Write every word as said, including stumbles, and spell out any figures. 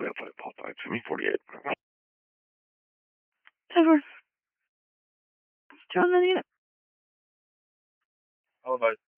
outside Paul five, semi forty-eight. Edward. John the unit. All advised.